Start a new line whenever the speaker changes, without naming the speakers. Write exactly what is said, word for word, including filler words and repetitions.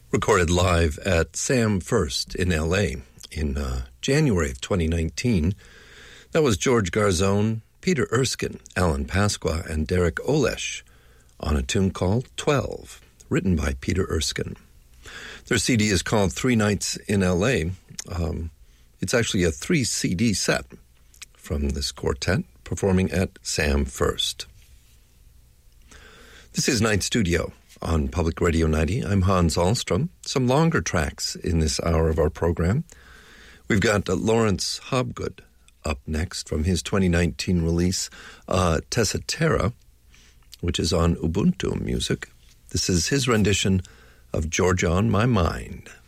recorded live at Sam First in L A in uh, January of twenty nineteen. That was George Garzone, Peter Erskine, Alan Pasqua, and Derek Olesh on a tune called twelve, written by Peter Erskine. Their C D is called Three Nights in L A. Um, it's actually a three C D set from this quartet performing at Sam First. This is Night Studio on Public Radio ninety. I'm Hans Ahlstrom. Some longer tracks in this hour of our program. We've got uh, Lawrence Hobgood up next from his twenty nineteen release, uh, Tessa Terra, which is on Ubuntu Music. This is his rendition of Georgia on My Mind.